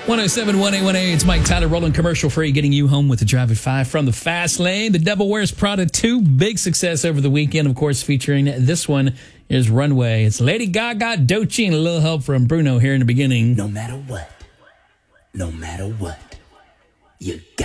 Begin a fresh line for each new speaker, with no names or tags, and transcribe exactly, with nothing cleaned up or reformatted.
one oh seven point one eight one eight. It's Mike Tyler rolling commercial free, getting you home with the Drive at five from the Fast Lane. The Devil Wears Prada two, big success over the weekend, of course, featuring this one is Runway. It's Lady Gaga, Doechii, and a little help from Bruno here in the beginning.
No matter what, no matter what, you